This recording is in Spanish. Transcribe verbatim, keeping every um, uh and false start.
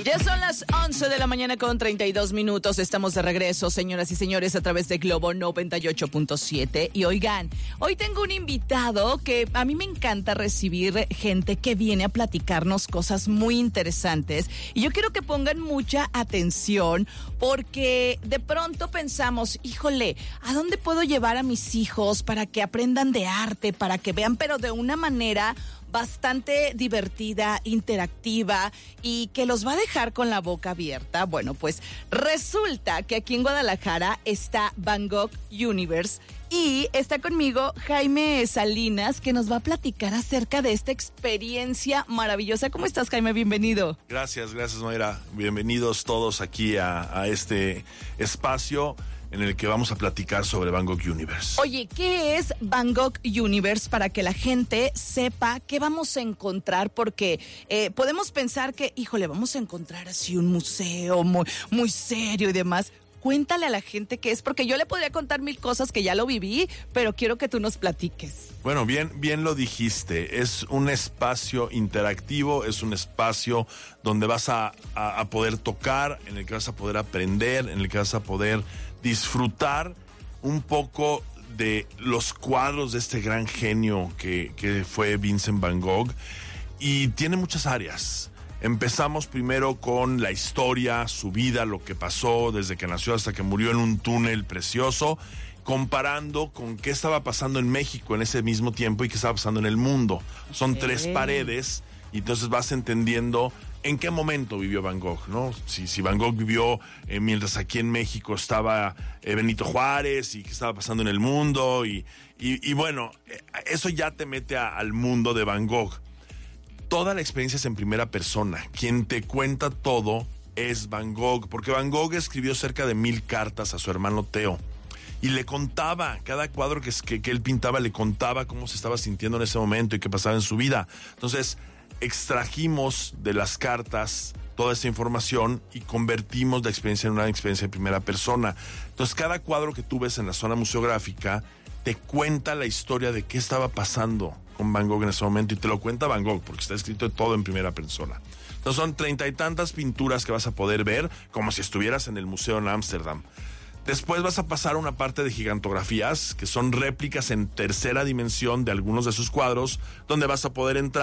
Ya son las once de la mañana con treinta y dos minutos. Estamos de regreso, señoras y señores, a través de Globo noventa y ocho punto siete. Y oigan, hoy tengo un invitado que a mí me encanta recibir gente que viene a platicarnos cosas muy interesantes. Y yo quiero que pongan mucha atención porque de pronto pensamos, híjole, ¿a dónde puedo llevar a mis hijos para que aprendan de arte, para que vean, pero de una manera bastante divertida, interactiva y que los va a dejar con la boca abierta? Bueno, pues resulta que aquí en Guadalajara está Van Gogh Universe y está conmigo Jaime Salinas, que nos va a platicar acerca de esta experiencia maravillosa. ¿Cómo estás, Jaime? Bienvenido. Gracias, gracias, Mayra. Bienvenidos todos aquí a, a este espacio en el que vamos a platicar sobre Van Gogh Universe. Oye, ¿qué es Van Gogh Universe? Para que la gente sepa qué vamos a encontrar, porque eh, podemos pensar que, híjole, vamos a encontrar así un museo muy, muy serio y demás. Cuéntale a la gente qué es, porque yo le podría contar mil cosas que ya lo viví, pero quiero que tú nos platiques. Bueno, bien, bien lo dijiste. Es un espacio interactivo, es un espacio donde vas a, a, a poder tocar, en el que vas a poder aprender, en el que vas a poder disfrutar un poco de los cuadros de este gran genio que, que fue Vincent Van Gogh, y tiene muchas áreas. Empezamos primero con la historia, su vida, lo que pasó desde que nació hasta que murió en un túnel precioso, comparando con qué estaba pasando en México en ese mismo tiempo y qué estaba pasando en el mundo. Son okay. tres paredes, y entonces vas entendiendo en qué momento vivió Van Gogh, ¿no? Si, si Van Gogh vivió eh, mientras aquí en México estaba eh, Benito Juárez, y qué estaba pasando en el mundo, y, y, y bueno, eh, eso ya te mete a, al mundo de Van Gogh. Toda la experiencia es en primera persona. Quien te cuenta todo es Van Gogh, porque Van Gogh escribió cerca de mil cartas a su hermano Theo y le contaba, cada cuadro que, que, que él pintaba le contaba cómo se estaba sintiendo en ese momento y qué pasaba en su vida. Entonces, extrajimos de las cartas toda esa información y convertimos la experiencia en una experiencia de primera persona. Entonces, cada cuadro que tú ves en la zona museográfica te cuenta la historia de qué estaba pasando con Van Gogh en ese momento, y te lo cuenta Van Gogh porque está escrito todo en primera persona. Entonces son treinta y tantas pinturas que vas a poder ver como si estuvieras en el museo en Ámsterdam. Después vas a pasar a una parte de gigantografías, que son réplicas en tercera dimensión de algunos de sus cuadros, donde vas a poder entrar